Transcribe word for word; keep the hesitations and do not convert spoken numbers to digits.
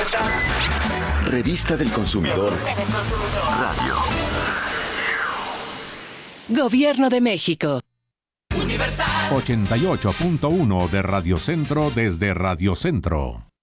Revista del Consumidor. Radio. Gobierno de México. ochenta y ocho punto uno de Radio Centro desde Radio Centro.